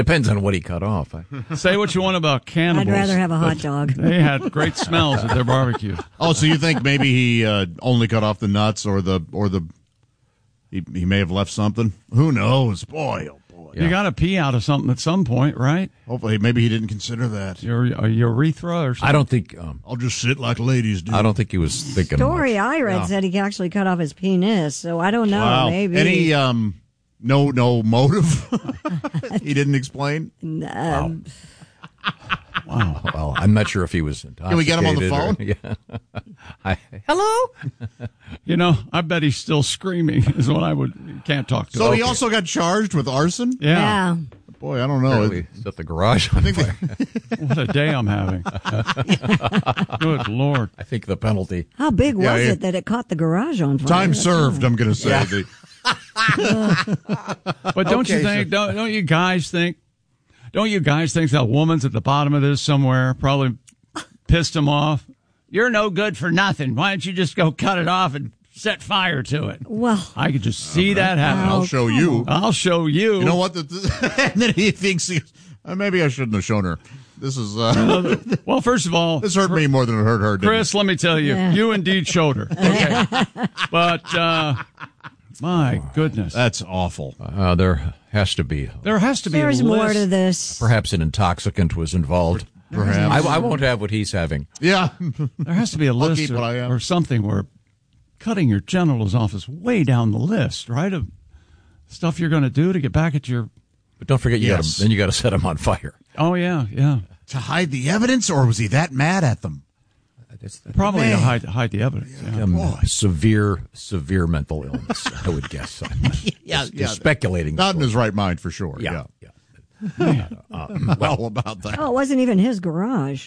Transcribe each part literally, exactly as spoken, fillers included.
Depends on what he cut off. Say what you want about cannibals. I'd rather have a hot dog. They had great smells at their barbecue. Oh, so you think maybe he uh, only cut off the nuts, or the or the he, he may have left something? Who knows? Boy, oh boy. You got to pee out of something at some point, right? Hopefully, maybe he didn't consider that. Your a urethra or something. I don't think. Um, I'll just sit like ladies do. I don't think he was thinking. Story much. I read Yeah. said he actually cut off his penis, so I don't know. Wow. Maybe Any um, no no motive? He didn't explain. um, Wow. Well, I'm not sure if he was intoxicated. Can we get him on the phone? Or, yeah. Hi. Hello. You know, I bet he's still screaming. Is what I would. Can't talk to. So him. he also got charged with arson. Yeah. yeah. Boy, I don't know. Apparently set the garage on fire. What a day I'm having. Good Lord. I think the penalty. How big was Yeah, yeah. it that it caught the garage on fire? Time served. I'm going to say. Yeah. The, But don't Okay, you think? so- Don't, don't you guys think? Don't you guys think that woman's at the bottom of this somewhere? Probably pissed him off. You're no good for nothing. Why don't you just go cut it off and set fire to it? Well, I could just see that happen. I'll show you. I'll show you. You know what? The, the, and then he thinks he, uh, maybe I shouldn't have shown her. This is uh, Well, first of all, this hurt me more than it hurt her. Didn't Chris, let me tell you, Yeah. you indeed showed her. Okay. But, uh, my goodness. That's awful. Uh, there has to be. There has to be there's a list. more to this. Perhaps an intoxicant was involved. Perhaps. I, I won't have what he's having. Yeah. There has to be a I'll list keep or, what I am. or something where cutting your genitals off is way down the list, right? Of stuff you're going to do to get back at your. But don't forget, you Yes. gotta, then you got to set him on fire. Oh, yeah, yeah. To hide the evidence, or was he that mad at them? Probably Man. to hide, hide the evidence. Yeah. Um, severe, severe mental illness, I would guess. Yeah, Just yeah. speculating. Not in his right mind, for sure. Yeah, Yeah. yeah. Well, about that. Oh, it wasn't even his garage.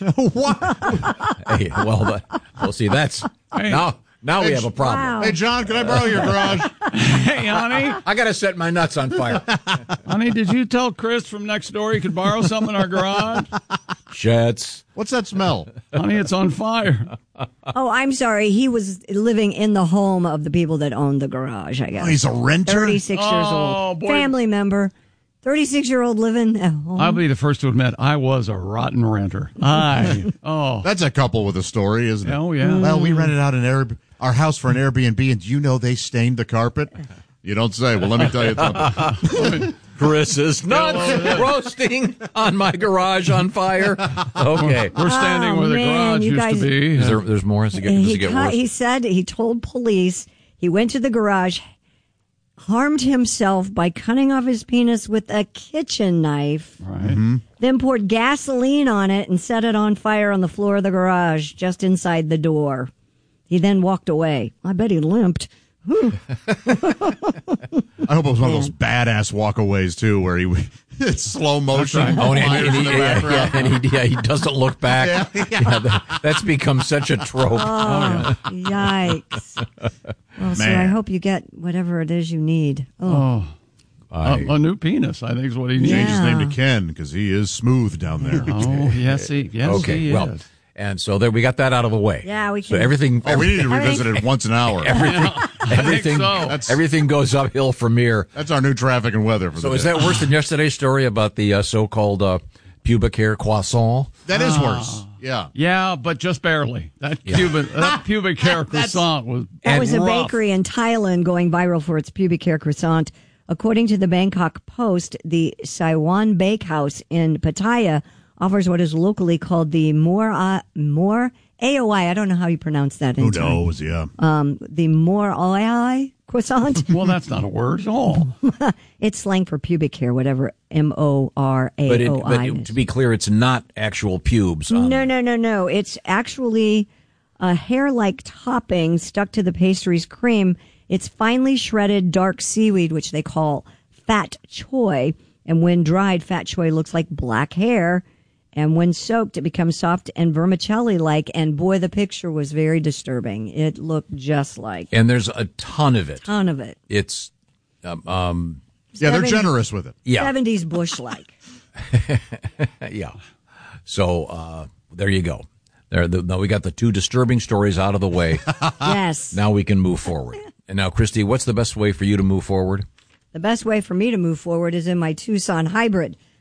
Hey, well, that, well, see, that's Hey. now. Now we Hey, have a problem. Wow. Hey, John, can I borrow your garage? Hey, honey, I got to set my nuts on fire. honey, did you tell Chris from next door he could borrow something in our garage? Jets. What's that smell? Honey, it's on fire. Oh, I'm sorry. He was living in the home of the people that owned the garage, I guess. Oh, he's a renter? thirty-six years Oh, old. boy. Family member. thirty-six-year-old living at home. I'll be the first to admit I was a rotten renter. I oh That's a couple with a story, isn't it? oh yeah. Well, we rented out an Air, our house for an Airbnb, and do you know they stained the carpet? You don't say. Well, let me tell you something. Chris's nuts roasting on my garage on fire. Okay. We're standing Oh, where the man, garage you used guys- to be. Is there, there's more? Does it get, does he, it get cut- worse? he said he told police he went to the garage, harmed himself by cutting off his penis with a kitchen knife, Right. then poured gasoline on it and set it on fire on the floor of the garage just inside the door. He then walked away. I bet he limped. I hope it was one of those badass walkaways, too, where he it's slow motion. Oh, and, fires and, in he, the yeah, background. yeah, and he, yeah, he doesn't look back. Yeah, Yeah, that, that's become such a trope. Oh, yikes. Well, sir, I Man. hope you get whatever it is you need. Oh, Oh, a, a new penis, I think is what he needs. Change his name Yeah. to Ken, because he is smooth down there. Oh, yes, he, yes, Okay, he well, is. and so there we got that out of the way. Yeah, we So can- everything, Oh, we need to I revisit think- it once an hour. everything, everything, so. That's, everything goes uphill from here. that's our new traffic and weather for So the is day. that worse than yesterday's story about the uh, so-called uh, pubic hair croissant? That is worse. Yeah. Yeah, but just barely. That pubic, that pubic hair croissant was that was a rough. bakery in Thailand going viral for its pubic hair croissant. According to the Bangkok Post, the Saiwan Bakehouse in Pattaya offers what is locally called the More uh, More A O I. I don't know how you pronounce that. In Who Thai. knows? Yeah. Um, the More A O I croissant. Well, that's not a word at all. It's slang for pubic hair, whatever M O R But, A it, O but I it- is. to be clear, it's not actual pubes. On, No, no, no, no. It's actually a hair-like topping stuck to the pastry's cream. It's finely shredded dark seaweed, which they call fat choy. And when dried, fat choy looks like black hair. And when soaked, it becomes soft and vermicelli-like. And boy, the picture was very disturbing. It looked just like And there's a ton of it. ton of it. It's, um, um Yeah, they're Seven- generous with it. yeah, seventies bush-like. yeah. So uh, there you go. There, the, now we got the two disturbing stories out of the way. Yes. Now we can move forward. And now, Christy, what's the best way for you to move forward? The best way for me to move forward is in my Tucson hybrid.